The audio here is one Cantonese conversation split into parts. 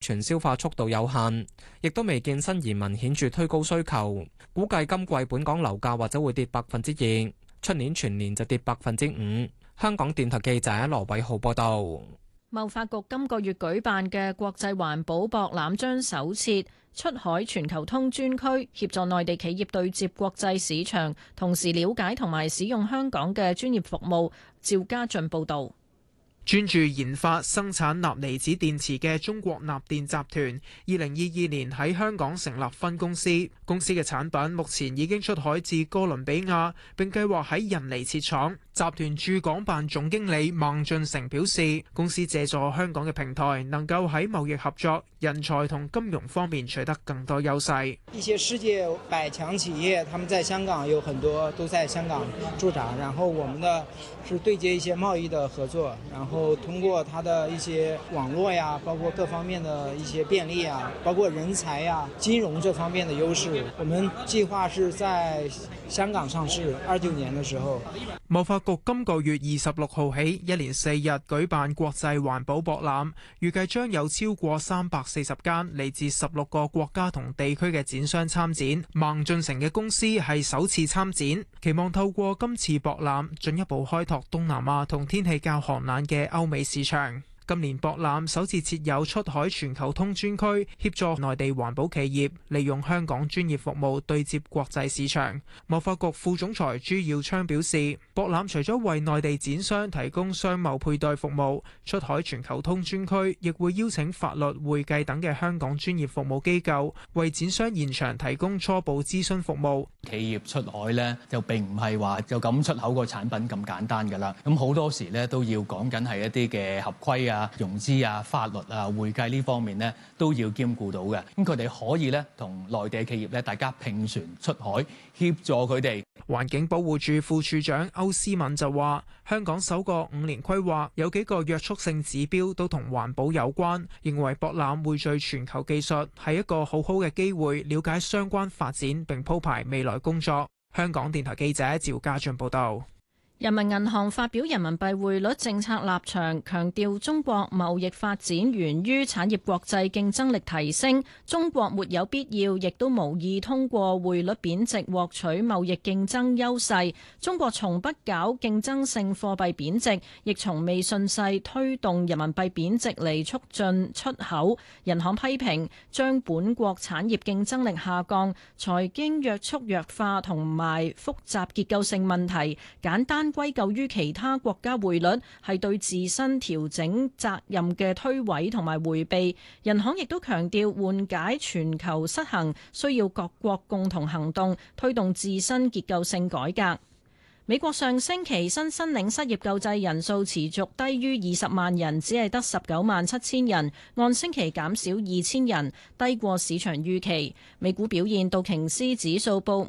全消化速度有限，亦都未見新移民顯著推高需求。估計今季本港樓價或者會跌2%，出年全年就跌5%。香港電台記者羅偉浩報道。 貿發局今個月舉辦嘅國際環保博覽將首設出海全球通專區，協助內地企業對接國際市場，同時了解同埋使用香港嘅專業服務。趙家俊報導。 專注研發生產鈉離子電池嘅中國鈉電集團，2022年喺香港成立分公司。公司嘅產品目前已經出海至哥倫比亞，並計劃喺印尼設廠。集團駐港辦總經理孟俊成表示，公司借助香港嘅平台，能夠喺貿易合作、人才同金融方面取得更多優勢。 一些世界100強企業，他們在香港有很多都在香港駐紮，然後我們呢是對接一些貿易的合作，然後通過它的一些網絡呀，包括各方面的一些便利啊，包括人才呀、金融這方面的優勢，我們計劃是在香港上市，29年的時候。 貿發局今個月26號起，一連4日舉辦國際環保博覽，預計將有超過340間嚟自16個國家同地區嘅展商參展。孟俊成嘅公司係首次參展，期望透過今次博覽進一步開拓東南亞同天氣較寒冷嘅歐美市場。今年博覽首次設有出海全球通專區，協助內地環保企業利用香港專業服務對接國際市場。貿發局副總裁朱耀昌表示，博覽除咗為內地展商提供商貿配對服務，出海全球通專區亦會邀請法律、會計等嘅香港專業服務機構為展商現場提供初步諮詢服務。 企業出海呢，就並唔係話就咁出口個產品咁簡單㗎啦，咁好多時呢，都要講緊係一啲嘅合規啊、融資啊、法律啊、會計呢方面呢，都要兼顧到嘅。咁佢哋可以呢，同內地企業呢，大家併船出海，協助佢哋。 環境保護署副署長歐思敏就話，香港首個5年規劃有幾個約束性指標都同環保有關，認為博覽匯聚全球技術係一個好好嘅機會，了解相關發展並鋪排未來工作。香港電台記者趙家俊報道。 人民銀行發表人民幣匯率政策立場，強調中國貿易發展源於產業國際競爭力提升，中國沒有必要亦都無意通過匯率貶值獲取貿易競爭優勢。中國從不搞競爭性貨幣貶值，亦從未順勢推動人民幣貶值嚟促進出口。人行批評將本國產業競爭力下降、財經約束弱化同埋複雜結構性問題簡單歸咎於其他國家匯率，係對自身調整責任嘅推諉同埋迴避。人行亦都強調緩解全球失衡，需要各國共同行動，推動自身結構性改革。美國上星期新申領失業救濟人數持續低於20萬人，只係得19萬7千人，按星期減少2000人，低過市場預期。美股表現，道瓊斯指數報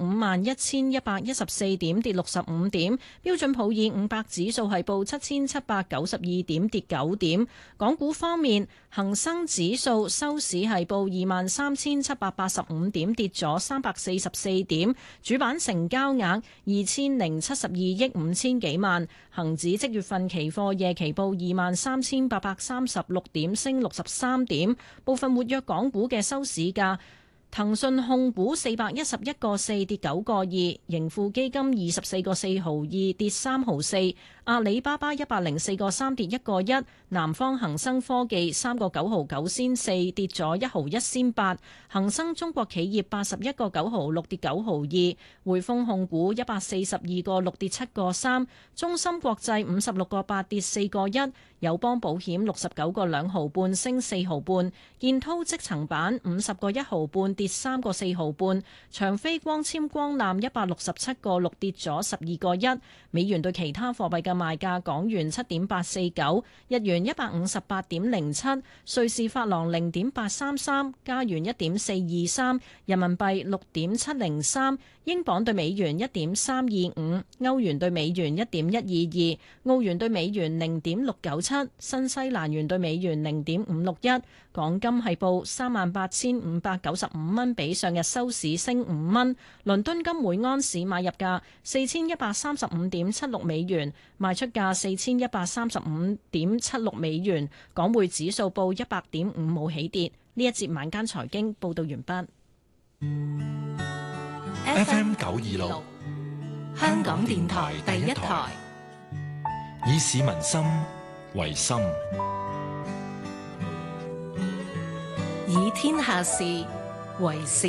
51,114點，跌65點；標準普爾500指數係報7792點，跌9點。港股方面，恒生指數收市係報23,785點，跌咗344點，主板成交額2072億5千幾萬，恒指即月份期貨夜期報23,836點，升63點。部分活躍港股嘅收市價：騰訊控股411個4跌9個2，盈富基金24個4毫2跌3毫4，阿里巴巴104個3跌1個1，南方恒生科技3個9毫9仙4跌咗1毫1仙8，恒生中國企業81個9毫6跌9毫2，匯豐控股142個6跌7個3，中芯國際56個8跌4個1，友邦保險69個2毫半升4毫半，建滔積層板50個1毫半跌3個4毫半，長飛光纖光纜167個6跌咗12個1，美元對其他貨幣嘅賣價：港元7.849，日元158.07，瑞士法郎0.833，加元1.423，人民幣6.703，英鎊對美元1.325，歐元對美元1.122，澳元對美元0.697，新西蘭元對美元0.561。港金係報38,595蚊，比上日收市升5蚊。倫敦金每安士買入價4135.76美元，賣出價4135.76美元。港匯指數報100.5，冇起跌。 呢一節晚間財經報道完畢。 FM 926香港電台第一台，以市民心為心， 以天下事為事。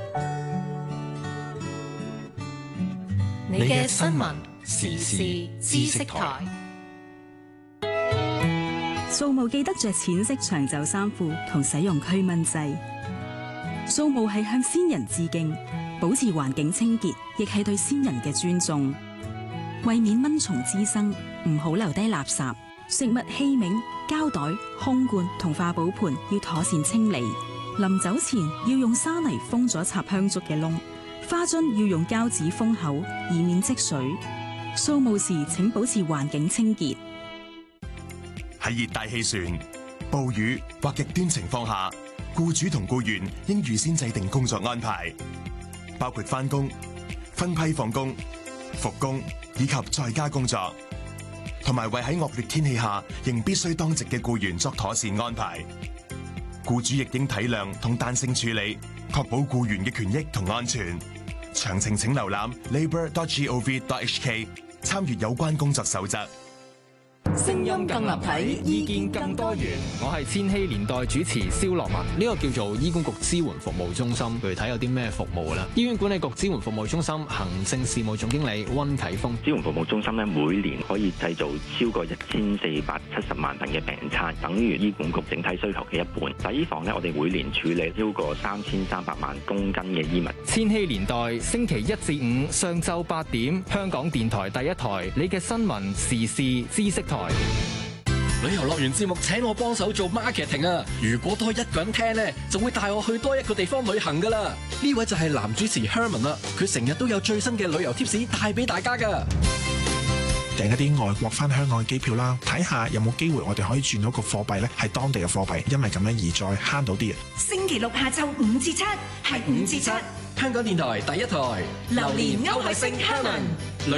你嘅新聞時事知識台。 掃墓記得着淺色長袖衫褲同使用驅蚊劑。掃墓係向先人致敬，保持環境清潔，亦係對先人嘅尊重。為免蚊蟲滋生，唔好留低垃圾、食物器皿、膠袋、空罐同化寶盤要妥善清理。臨走前要用沙泥封咗插香燭嘅窿，花樽要用膠紙封口，以免積水。掃墓時請保持環境清潔。 喺熱帶氣旋、暴雨或極端情況下，僱主同僱員應預先制定工作安排，包括返工、分批放工、復工以及在家工作，同埋為喺惡劣天氣下仍必須當值嘅僱員作妥善安排。僱主亦應體諒同彈性處理，確保僱員嘅權益同安全。詳情請瀏覽 labour.gov.hk， 參閱有關工作守則。 聲音更立體，意見更多元。我係千禧年代主持蕭樂文。呢個叫做醫管局支援服務中心，具體有啲咩服務呢？醫院管理局支援服務中心行政事務總經理溫啟峰。 支援服務中心咧，每年可以製造超過1470萬份嘅病餐，等於醫管局整體需求嘅一半。洗衣房咧，我哋每年處理超過3300萬公斤嘅衣物。 千禧年代星期一至五上晝8點，香港電台第一台，你嘅新聞時事知識台。 旅遊樂園節目請我幫手做 marketing 啊！如果多一個人聽呢，就會帶我去多一個地方旅行噶啦。呢位就係男主持 Herman 啦，佢成日都有最新嘅旅遊貼士帶俾大家噶。 訂一啲外國翻香港嘅機票啦，睇下有冇機會我哋可以轉到個貨幣咧係當地嘅貨幣，因為咁樣而再慳到啲嘅。 星期六下晝5至7係5至7， 香港電台第一台， 榴蓮歐海星 Herman。